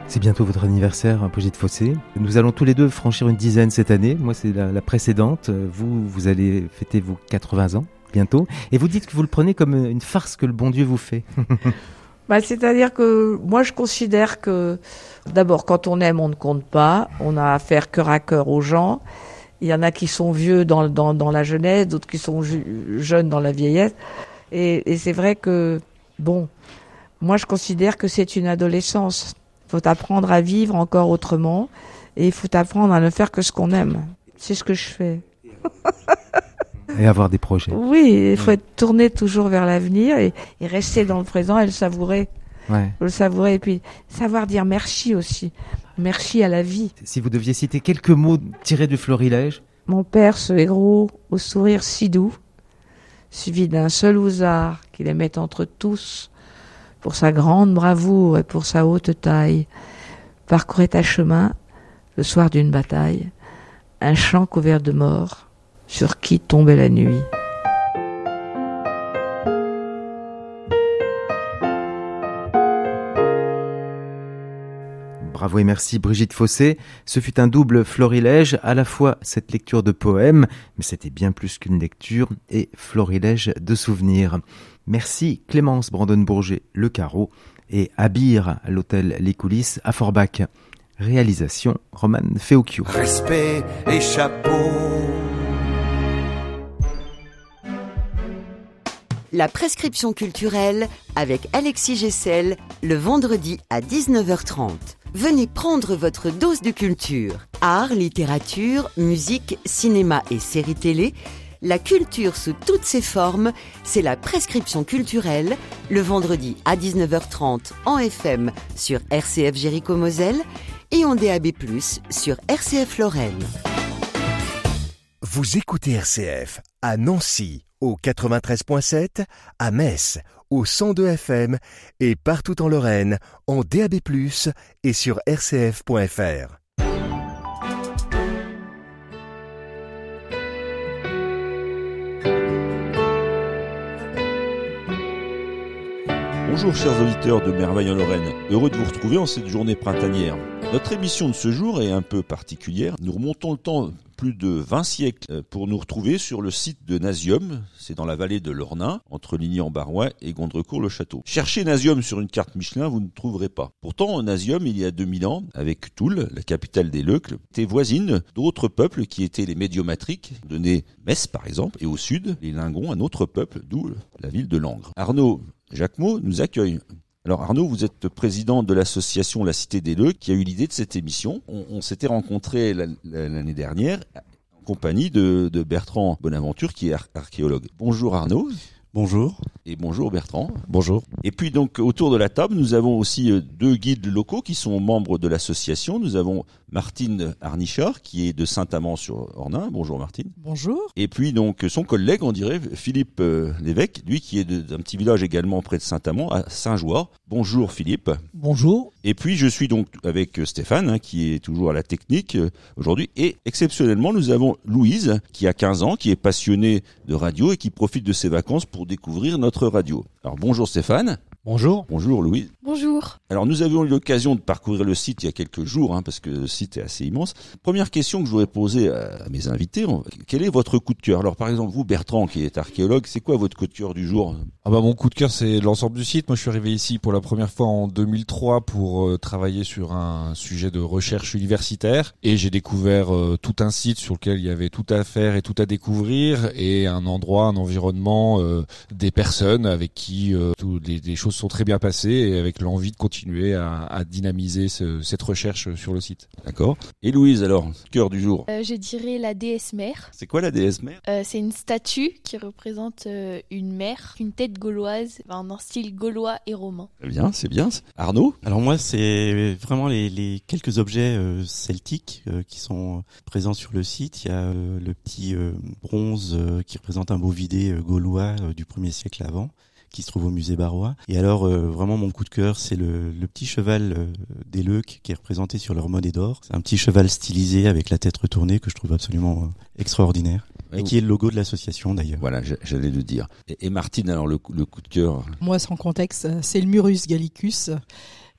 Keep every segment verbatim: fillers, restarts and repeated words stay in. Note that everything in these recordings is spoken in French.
C'est bientôt votre anniversaire, Brigitte Fossé. Nous allons tous les deux franchir une dizaine cette année. Moi, c'est la, la précédente. Vous, vous allez fêter vos quatre-vingts ans bientôt. Et vous dites que vous le prenez comme une farce que le bon Dieu vous fait. Bah, c'est-à-dire que moi, je considère que, d'abord, quand on aime, on ne compte pas. On a affaire cœur à cœur aux gens. Il y en a qui sont vieux dans, dans, dans la jeunesse, d'autres qui sont ju- jeunes dans la vieillesse. Et, et c'est vrai que, bon, moi, je considère que c'est une adolescence. Il faut apprendre à vivre encore autrement et il faut apprendre à ne faire que ce qu'on aime. C'est ce que je fais. Et avoir des projets. Oui, il faut être tourné toujours vers l'avenir et, et rester dans le présent et le savourer. Ouais. Le savourer et puis savoir dire merci aussi. Merci à la vie. Si vous deviez citer quelques mots tirés du florilège. Mon père, ce héros au sourire si doux, suivi d'un seul ousard qui les met entre tous, pour sa grande bravoure et pour sa haute taille, parcourait à chemin, le soir d'une bataille, un champ couvert de morts, sur qui tombait la nuit. Bravo et merci Brigitte Fossé. Ce fut un double florilège, à la fois cette lecture de poèmes, mais c'était bien plus qu'une lecture, et florilège de souvenirs. Merci Clémence Brandon-Bourget, Le Carreau, et Abir, à l'hôtel Les Coulisses à Forbach. Réalisation Roman Feocchio. Respect et chapeau. La prescription culturelle avec Alexis Gessel, le vendredi à dix-neuf heures trente. Venez prendre votre dose de culture. Art, littérature, musique, cinéma et séries télé. La culture sous toutes ses formes, c'est la prescription culturelle, le vendredi à dix-neuf heures trente en F M sur R C F Jéricho-Moselle et en D A B plus, sur R C F Lorraine. Vous écoutez R C F à Nancy au quatre-vingt-treize virgule sept, à Metz au cent deux F M et partout en Lorraine en D A B plus, et sur r c f point f r. Bonjour chers auditeurs de Merveille en Lorraine, heureux de vous retrouver en cette journée printanière. Notre émission de ce jour est un peu particulière. Nous remontons le temps plus de vingt siècles pour nous retrouver sur le site de Nazium, c'est dans la vallée de l'Ornain, entre Ligny-en-Barrois et Gondrecourt-le-Château. Cherchez Nazium sur une carte Michelin, vous ne trouverez pas. Pourtant, Nazium, il y a deux mille ans, avec Toul, la capitale des Leucles, était voisine d'autres peuples qui étaient les Médiomatriques, de nés Metz par exemple, et au sud, les Lingons, un autre peuple, d'où la ville de Langres. Arnaud Jacquemot nous accueille. Alors Arnaud, vous êtes président de l'association La Cité des Leucques qui a eu l'idée de cette émission. On, on s'était rencontrés l'année dernière en compagnie de, de Bertrand Bonaventure qui est ar- archéologue. Bonjour Arnaud. Bonjour. Et bonjour Bertrand. Bonjour. Et puis donc autour de la table, nous avons aussi deux guides locaux qui sont membres de l'association. Nous avons Martine Arnichard qui est de Saint-Amand-sur-Ornain. Bonjour Martine. Bonjour. Et puis donc son collègue, on dirait, Philippe euh, Lévesque, lui qui est de, d'un petit village également près de Saint-Amand, à Saint-Joire. Bonjour Philippe. Bonjour. Et puis je suis donc avec Stéphane hein, qui est toujours à la technique euh, aujourd'hui. Et exceptionnellement, nous avons Louise qui a quinze ans, qui est passionnée de radio et qui profite de ses vacances pour découvrir notre radio. Alors bonjour Stéphane. Bonjour. Bonjour Louise. Bonjour. Alors nous avions eu l'occasion de parcourir le site il y a quelques jours, hein, parce que le site est assez immense. Première question que je voudrais poser à mes invités, quel est votre coup de cœur? Alors par exemple vous Bertrand qui est archéologue, c'est quoi votre coup de cœur du jour? Ah bah mon coup de cœur c'est l'ensemble du site. Moi je suis arrivé ici pour la première fois en deux mille trois pour euh, travailler sur un sujet de recherche universitaire et j'ai découvert euh, tout un site sur lequel il y avait tout à faire et tout à découvrir et un endroit, un environnement, euh, des personnes avec qui euh, tout, les, les choses sont très bien passées et avec l'envie de continuer à, à dynamiser ce, cette recherche sur le site. D'accord. Et Louise alors, cœur du jour? euh, Je dirais la déesse mère. C'est quoi la déesse mère? euh, C'est une statue qui représente euh, une mère, une tête gauloise, en un style gaulois et romain. C'est bien, c'est bien. Arnaud? Alors moi c'est vraiment les, les quelques objets euh, celtiques euh, qui sont présents sur le site. Il y a euh, le petit euh, bronze euh, qui représente un bovidé euh, gaulois euh, du premier siècle avant, qui se trouve au musée Barrois. Et alors, euh, vraiment, mon coup de cœur, c'est le, le petit cheval euh, des Leucques qui est représenté sur leur monnaie d'or. C'est un petit cheval stylisé avec la tête retournée que je trouve absolument euh, extraordinaire. Et qui est le logo de l'association d'ailleurs. Voilà, j'allais le dire. Et, et Martine, alors le, le coup de cœur? Moi, sans contexte, c'est le Murus gallicus,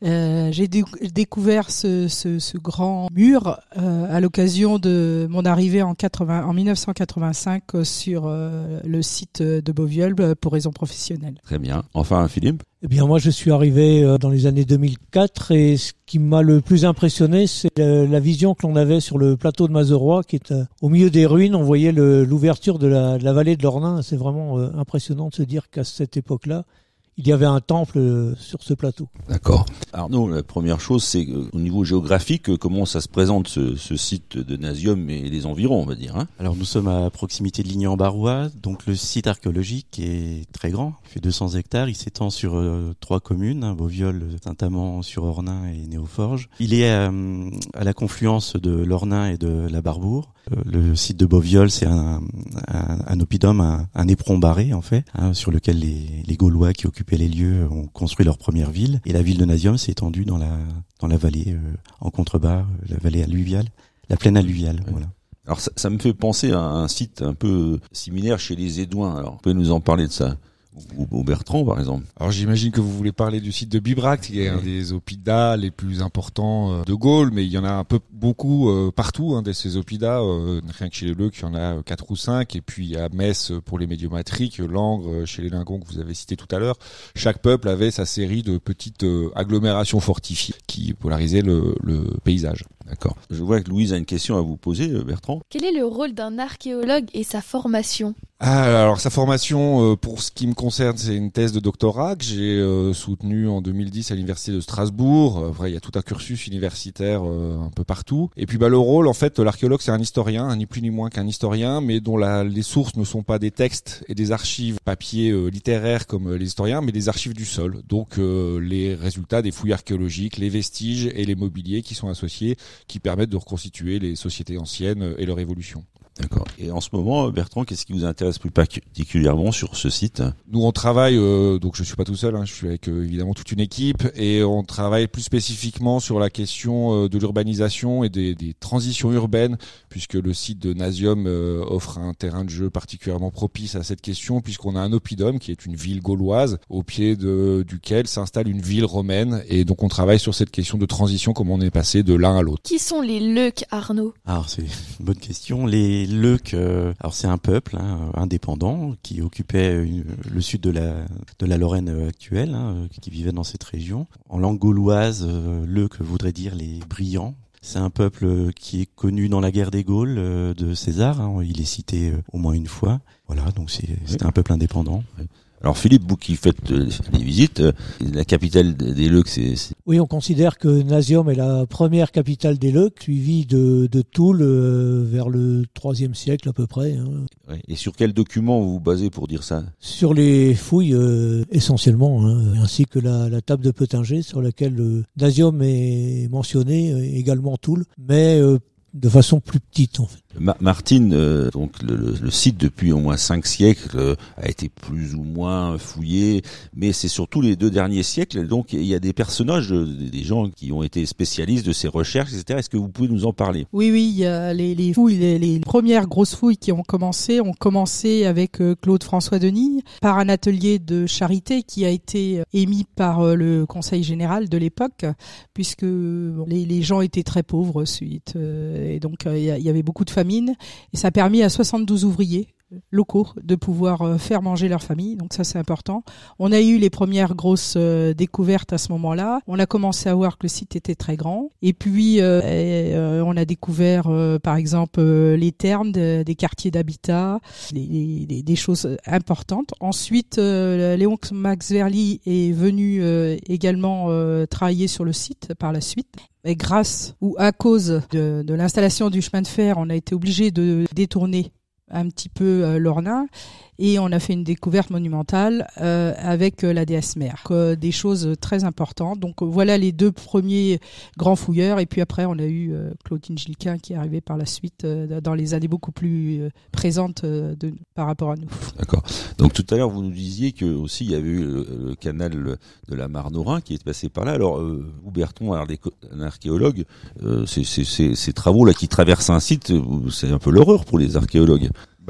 Euh, j'ai dé- découvert ce, ce, ce grand mur euh, à l'occasion de mon arrivée en, quatre-vingts, en dix-neuf cent quatre-vingt-cinq euh, sur euh, le site de Beauviol pour raisons professionnelles. Très bien. Enfin, Philippe? Eh bien, moi, je suis arrivé euh, dans les années deux mille quatre et ce qui m'a le plus impressionné, c'est euh, la vision que l'on avait sur le plateau de Mazeroy, qui est euh, au milieu des ruines. On voyait le, l'ouverture de la, de la vallée de l'Ornain. C'est vraiment euh, impressionnant de se dire qu'à cette époque-là, il y avait un temple euh, sur ce plateau. D'accord. Arnaud, la première chose, c'est euh, au niveau géographique, euh, comment ça se présente ce, ce site de Nasium et les environs, on va dire, hein? Alors nous sommes à proximité de Ligny-en-Barrois, donc le site archéologique est très grand, il fait deux cents hectares, il s'étend sur euh, trois communes, hein, Beauviol, Saint-Amand-sur-Ornain et Néoforge. Il est euh, à la confluence de l'Ornain et de la Barbour. Euh, le site de Beauviol, c'est un, un, un oppidum, un, un éperon barré en fait, hein, sur lequel les, les Gaulois qui occupaient les lieux ont construit leur première ville. Et la ville de Nasium s'est étendue dans la dans la vallée euh, en contrebas, la vallée alluviale, la plaine alluviale. Ouais. Voilà. Alors ça, ça me fait penser à un site un peu similaire chez les Édouins. Alors, vous pouvez nous en parler de ça? Ou, ou Bertrand, par exemple. Alors j'imagine que vous voulez parler du site de Bibracte, qui est un des oppidats les plus importants de Gaule, mais il y en a un peu beaucoup euh, partout, hein, de ces oppidats. Euh, rien que chez les Leucs, il y en a quatre ou cinq, et puis à Metz pour les Médiomatriques, Langres chez les Lingons que vous avez cité tout à l'heure. Chaque peuple avait sa série de petites euh, agglomérations fortifiées qui polarisaient le, le paysage. D'accord. Je vois que Louise a une question à vous poser, Bertrand. Quel est le rôle d'un archéologue et sa formation? Ah, alors sa formation, euh, pour ce qui me concerne, c'est une thèse de doctorat que j'ai euh, soutenue en deux mille dix à l'université de Strasbourg. Euh, vrai, il y a tout un cursus universitaire euh, un peu partout. Et puis bah le rôle, en fait, l'archéologue, c'est un historien, hein, ni plus ni moins qu'un historien, mais dont la, les sources ne sont pas des textes et des archives papier euh, littéraires comme euh, les historiens, mais des archives du sol. Donc euh, les résultats des fouilles archéologiques, les vestiges et les mobiliers qui sont associés, qui permettent de reconstituer les sociétés anciennes et leur évolution. D'accord. Et en ce moment, Bertrand, qu'est-ce qui vous intéresse plus particulièrement sur ce site? Nous, on travaille, euh, donc je suis pas tout seul, hein, je suis avec euh, évidemment toute une équipe, et on travaille plus spécifiquement sur la question euh, de l'urbanisation et des, des transitions urbaines, puisque le site de Nasium euh, offre un terrain de jeu particulièrement propice à cette question, puisqu'on a un oppidum qui est une ville gauloise, au pied de, duquel s'installe une ville romaine, et donc on travaille sur cette question de transition, comment on est passé de l'un à l'autre. Qui sont les Leucs, Arnaud? Alors c'est une bonne question. Les Leucs, euh, alors c'est un peuple hein, indépendant qui occupait une, le sud de la de la Lorraine actuelle, hein, qui vivait dans cette région. En langue gauloise, euh, Leuc voudrait dire les brillants. C'est un peuple qui est connu dans la guerre des Gaules euh, de César. Hein, il est cité euh, au moins une fois. Voilà, donc c'est c'était un peuple indépendant. Oui. Alors Philippe, vous qui faites euh, les visites, euh, la capitale des Leucs, c'est, c'est... Oui, on considère que Nasium est la première capitale des Leucs, suivie de, de Toul euh, vers le troisième siècle à peu près. Hein. Ouais. Et sur quel document vous vous basez pour dire ça? Sur les fouilles euh, essentiellement, hein, ainsi que la, la table de Peutinger sur laquelle euh, Nasium est mentionné, euh, également Toul, mais euh, de façon plus petite en fait. Ma- Martine, euh, donc le, le, le site depuis au moins cinq siècles euh, a été plus ou moins fouillé, mais c'est surtout les deux derniers siècles. Donc il y a des personnages, euh, des gens qui ont été spécialistes de ces recherches, et cetera. Est-ce que vous pouvez nous en parler? Oui, oui, il y a les, les fouilles, les, les premières grosses fouilles qui ont commencé, ont commencé avec euh, Claude François Denis par un atelier de charité qui a été émis par euh, le Conseil général de l'époque, puisque bon, les, les gens étaient très pauvres suite, euh, et donc euh, il y, y avait beaucoup de famine, et ça a permis à soixante-douze ouvriers locaux de pouvoir euh, faire manger leur famille, donc ça c'est important. On a eu les premières grosses euh, découvertes à ce moment-là. On a commencé à voir que le site était très grand, et puis euh, et, euh, on a découvert euh, par exemple euh, les thermes de, des quartiers d'habitat, les, les, des choses importantes. Ensuite, euh, Léon Max Verly est venu euh, également euh, travailler sur le site par la suite. Et grâce ou à cause de, de l'installation du chemin de fer, on a été obligé de détourner un petit peu euh, l'Ornain, et on a fait une découverte monumentale euh, avec euh, la déesse mère. Euh, des choses très importantes. Donc euh, voilà les deux premiers grands fouilleurs, et puis après on a eu euh, Claudine Gilquin qui est arrivée par la suite euh, dans les années beaucoup plus euh, présentes euh, de, par rapport à nous. D'accord. Donc tout à l'heure vous nous disiez que aussi il y avait eu le, le canal de la Marne-au-Rhin qui est passé par là. Alors euh, vous Bertrand, un archéologue, euh, c'est, c'est, c'est, ces travaux là qui traversent un site, c'est un peu l'horreur pour les archéologues.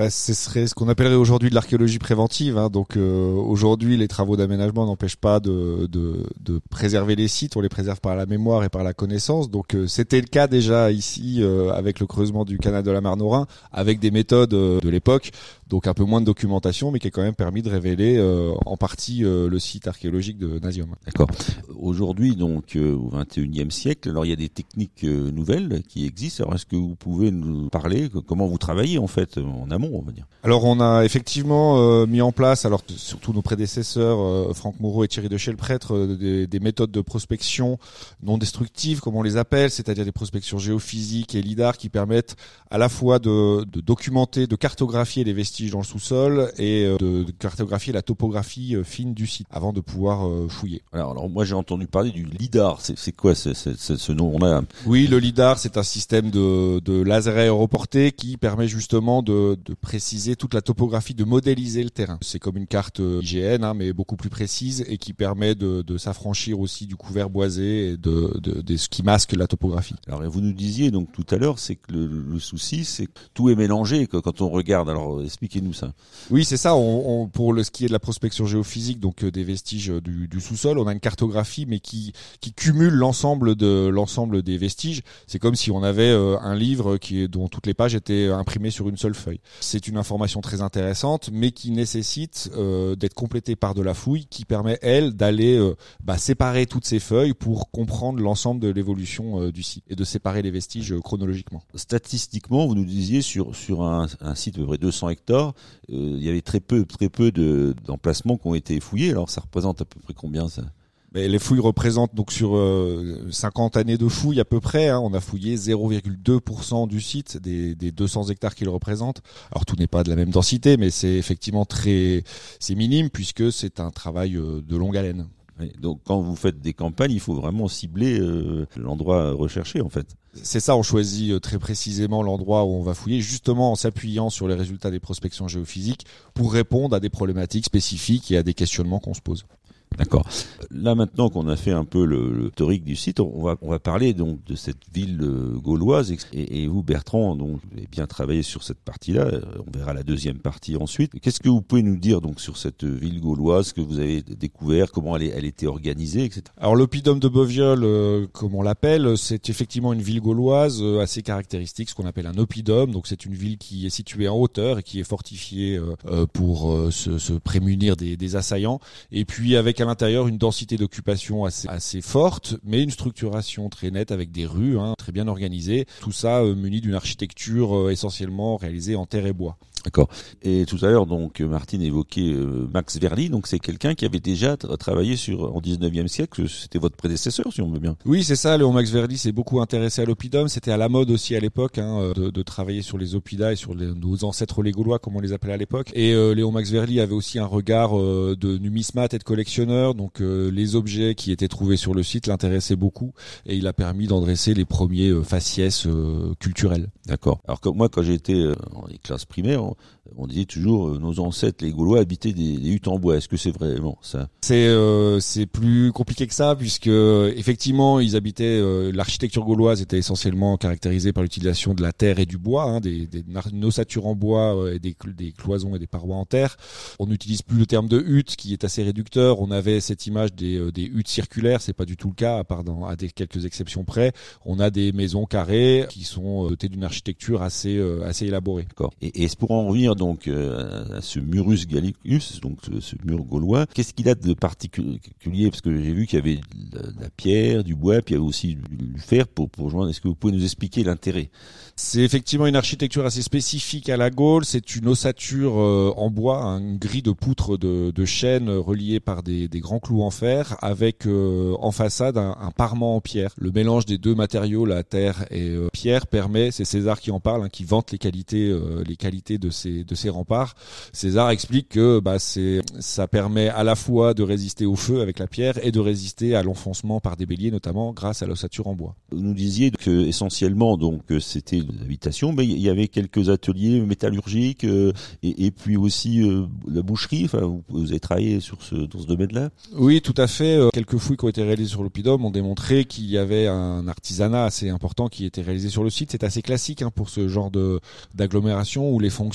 Bah, ce serait ce qu'on appellerait aujourd'hui de l'archéologie préventive. Hein. Donc euh, aujourd'hui, les travaux d'aménagement n'empêchent pas de, de, de préserver les sites. On les préserve par la mémoire et par la connaissance. Donc euh, c'était le cas déjà ici euh, avec le creusement du canal de la Marne-au-Rhin, avec des méthodes euh, de l'époque. Donc un peu moins de documentation, mais qui a quand même permis de révéler euh, en partie euh, le site archéologique de Nasium. D'accord. Aujourd'hui, donc euh, au vingt et unième siècle, alors il y a des techniques euh, nouvelles qui existent. Alors est-ce que vous pouvez nous parler comment vous travaillez en fait en amont, on va dire? Alors on a effectivement euh, mis en place, alors surtout nos prédécesseurs, euh, Franck Moreau et Thierry de Chelprêtre, euh, des, des méthodes de prospection non destructives, comme on les appelle, c'est-à-dire des prospections géophysiques et lidar qui permettent à la fois de, de documenter, de cartographier les vestiges dans le sous-sol et euh, de, de cartographier la topographie euh, fine du site avant de pouvoir euh, fouiller. Alors, alors moi j'ai entendu parler du lidar. C'est, c'est quoi c'est, c'est, c'est, ce nom-là? Oui, le lidar, c'est un système de, de laser aéroporté qui permet justement de, de préciser toute la topographie, de modéliser le terrain. C'est comme une carte I G N, hein, mais beaucoup plus précise et qui permet de, de s'affranchir aussi du couvert boisé et de, de, de ce qui masque la topographie. Alors vous nous disiez donc tout à l'heure, c'est que le, le souci, c'est que tout est mélangé que quand on regarde. Alors expliquez-nous ça. Oui, c'est ça. On, on, pour le, ce qui est de la prospection géophysique, donc euh, des vestiges du, du sous-sol, on a une cartographie, mais qui, qui cumule l'ensemble de l'ensemble des vestiges. C'est comme si on avait euh, un livre qui est, dont toutes les pages étaient imprimées sur une seule feuille. C'est une information très intéressante, mais qui nécessite euh, d'être complétée par de la fouille, qui permet elle d'aller euh, bah, séparer toutes ces feuilles pour comprendre l'ensemble de l'évolution euh, du site et de séparer les vestiges euh, chronologiquement. Statistiquement, vous nous disiez sur sur un, un site de près deux cents hectares, euh, il y avait très peu très peu de d'emplacements qui ont été fouillés. Alors ça représente à peu près combien ça? Mais les fouilles représentent donc sur euh, cinquante années de fouilles à peu près, hein, on a fouillé zéro virgule deux pour cent du site des, des deux cents hectares qu'il représente. Alors tout n'est pas de la même densité, mais c'est effectivement très, c'est minime puisque c'est un travail euh, de longue haleine. Oui, donc quand vous faites des campagnes, il faut vraiment cibler euh, l'endroit recherché en fait. C'est ça, on choisit très précisément l'endroit où on va fouiller, justement en s'appuyant sur les résultats des prospections géophysiques pour répondre à des problématiques spécifiques et à des questionnements qu'on se pose. D'accord. Là maintenant qu'on a fait un peu le, le historique du site, on va on va parler donc de cette ville euh, gauloise et, et vous Bertrand, donc vous avez bien travaillé sur cette partie-là. On verra la deuxième partie ensuite. Qu'est-ce que vous pouvez nous dire donc sur cette ville gauloise que vous avez découvert, comment elle, est, elle était organisée, et cetera. Alors l'oppidum de Boviol, euh, comme on l'appelle, c'est effectivement une ville gauloise euh, assez caractéristique, ce qu'on appelle un oppidum. Donc c'est une ville qui est située en hauteur et qui est fortifiée euh, euh, pour euh, se, se prémunir des, des assaillants. Et puis avec à l'intérieur une densité d'occupation assez, assez forte, mais une structuration très nette avec des rues hein, très bien organisées. Tout ça euh, muni d'une architecture euh, essentiellement réalisée en terre et bois. D'accord. Et tout à l'heure, donc, Martine évoquait euh, Max Verly. Donc, c'est quelqu'un qui avait déjà tra- travaillé sur, en dix-neuvième siècle. C'était votre prédécesseur, si on veut bien. Oui, c'est ça. Léon Max Verly s'est beaucoup intéressé à l'oppidum. C'était à la mode aussi à l'époque, hein, de, de travailler sur les oppidas et sur les, nos ancêtres les Gaulois, comme on les appelait à l'époque. Et euh, Léon Max Verly avait aussi un regard euh, de numismate et de collectionneur. Donc, euh, les objets qui étaient trouvés sur le site l'intéressaient beaucoup. Et il a permis d'endresser les premiers euh, faciès euh, culturels. D'accord. Alors, comme moi, quand j'étais euh, dans les classes primaires, on disait toujours euh, nos ancêtres les Gaulois habitaient des, des huttes en bois. Est-ce que c'est vraiment ça? C'est euh, c'est plus compliqué que ça puisque effectivement ils habitaient. Euh, l'architecture gauloise était essentiellement caractérisée par l'utilisation de la terre et du bois, hein, des, des une ossature en bois euh, et des, des cloisons et des parois en terre. On n'utilise plus le terme de hutte qui est assez réducteur. On avait cette image des, euh, des huttes circulaires, c'est pas du tout le cas à part dans à des quelques exceptions près. On a des maisons carrées qui sont dotées d'une architecture assez euh, assez élaborée. D'accord. Et, et pour en revenir donc euh, à ce Murus Gallicus, donc ce, ce mur gaulois, qu'est-ce qu'il a de particulier? Parce que j'ai vu qu'il y avait de la, de la pierre, du bois, puis il y avait aussi du, du fer pour, pour joindre. Est-ce que vous pouvez nous expliquer l'intérêt? C'est effectivement une architecture assez spécifique à la Gaule. C'est une ossature euh, en bois, hein, une grille de poutres de, de chêne reliée par des, des grands clous en fer, avec euh, en façade un, un parement en pierre. Le mélange des deux matériaux, la terre et euh, pierre, permet, c'est César qui en parle, hein, qui vante les qualités, euh, les qualités de ces de ces remparts. César explique que bah, c'est ça permet à la fois de résister au feu avec la pierre et de résister à l'enfoncement par des béliers, notamment grâce à l'ossature en bois. Vous nous disiez que essentiellement donc c'était l'habitation, mais il y avait quelques ateliers métallurgiques euh, et, et puis aussi euh, la boucherie. Enfin, vous, vous avez travaillé sur ce dans ce domaine-là? Oui, tout à fait. Euh, quelques fouilles qui ont été réalisées sur l'oppidum ont démontré qu'il y avait un artisanat assez important qui était réalisé sur le site. C'est assez classique hein, pour ce genre de d'agglomération où les fonctions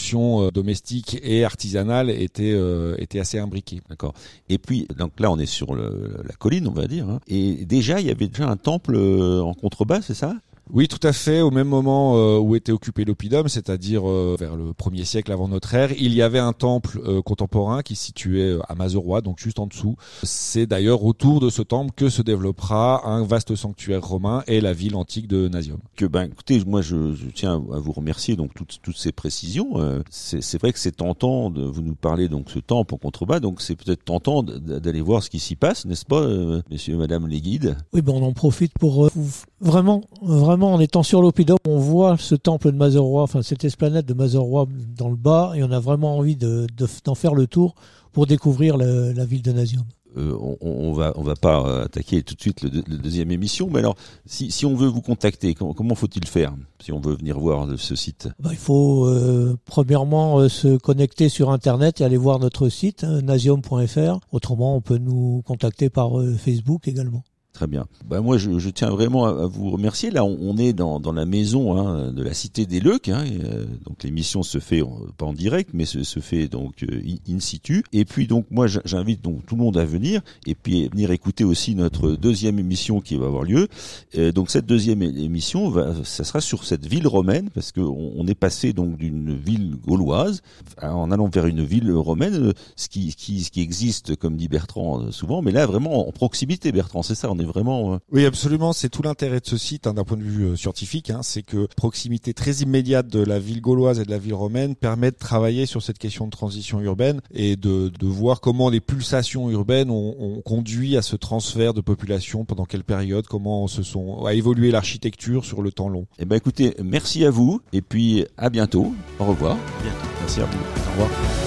production euh, domestique et artisanale était euh, était assez imbriquée. D'accord. Et puis donc là on est sur le, la colline, on va dire, hein. Et déjà il y avait déjà un temple euh, en contrebas, c'est ça ? Oui, tout à fait. Au même moment euh, où était occupé l'oppidum, c'est-à-dire euh, vers le premier siècle avant notre ère, il y avait un temple euh, contemporain qui se situait à Mazeroy, donc juste en dessous. C'est d'ailleurs autour de ce temple que se développera un vaste sanctuaire romain et la ville antique de Nasium. Que ben, écoutez, moi je, je tiens à vous remercier donc toutes toutes ces précisions. Euh, c'est, c'est vrai que c'est tentant de vous nous parler donc ce temple en contrebas, donc c'est peut-être tentant d'aller voir ce qui s'y passe, n'est-ce pas, euh, messieurs et madame les guides ? Oui, ben on en profite pour euh, vraiment vraiment en étant sur l'oppidum, on voit ce temple de Mazeroy, enfin cette esplanade de Mazeroy dans le bas, et on a vraiment envie de, de, d'en faire le tour pour découvrir le, la ville de Nasium. Euh, on, on va on va pas attaquer tout de suite le, le deuxième émission, mais alors si, si on veut vous contacter, comment, comment faut-il faire si on veut venir voir ce site ? Ben, il faut euh, premièrement euh, se connecter sur internet et aller voir notre site hein, nasium point f r. Autrement, on peut nous contacter par euh, Facebook également. Très bien. Ben moi, je, je tiens vraiment à, à vous remercier. Là, on, on est dans, dans la maison hein, de la Cité des Leucs. Hein, et, euh, donc l'émission se fait en, pas en direct, mais se, se fait donc euh, in situ. Et puis donc moi, j'invite donc tout le monde à venir et puis venir écouter aussi notre deuxième émission qui va avoir lieu. Euh, donc cette deuxième émission, va, ça sera sur cette ville romaine parce que on, on est passé donc d'une ville gauloise en allant vers une ville romaine, ce qui, qui, ce qui existe, comme dit Bertrand souvent, mais là vraiment en proximité, Bertrand. C'est ça, on est vraiment... Euh... Oui, absolument. C'est tout l'intérêt de ce site hein, d'un point de vue euh, scientifique. Hein, c'est que proximité très immédiate de la ville gauloise et de la ville romaine permet de travailler sur cette question de transition urbaine et de, de voir comment les pulsations urbaines ont, ont conduit à ce transfert de population, pendant quelle période, comment se sont, a évolué l'architecture sur le temps long. Eh ben, écoutez, merci à vous et puis à bientôt. Au revoir. À bientôt. Merci à vous. Au revoir.